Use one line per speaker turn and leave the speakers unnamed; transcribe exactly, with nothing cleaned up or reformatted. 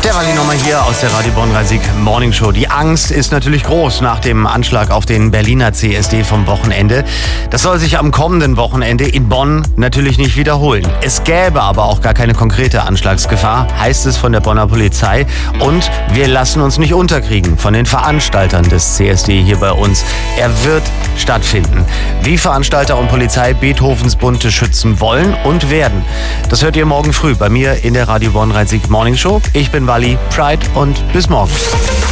Der Walli nochmal hier aus der Radio Bonn-Rhein-Sieg Morning Show. Die Angst ist natürlich groß nach dem Anschlag auf den Berliner C S D vom Wochenende. Das soll sich am kommenden Wochenende in Bonn natürlich nicht wiederholen. Es gäbe aber auch gar keine konkrete Anschlagsgefahr, heißt es von der Bonner Polizei. Und wir lassen uns nicht unterkriegen von den Veranstaltern des C S D hier bei uns. Er wird stattfinden. Wie Veranstalter und Polizei Beethovens Bunte schützen wollen und werden. Das hört ihr morgen früh bei mir in der Radio Bonn-Rhein-Sieg Morning Show. Ich bin Walli, Pride und bis morgen.